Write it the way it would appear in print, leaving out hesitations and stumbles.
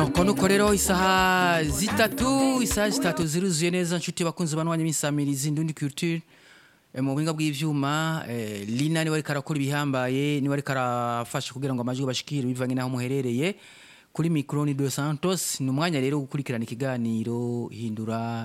nuko rero isaha zitatu ziruzuye neza nshuti bakunze banwanya imisamirizi Ndundi Culture mu buhinga bw'ivyuma Lina niwe ariko arakora ibihambaye niwe ariko arafasha kugira ngo amajwi bashikire bivanye naho muherereye kuri micro ni Dos Santos ni umwanya rero gukurikirana ikiganiro hindura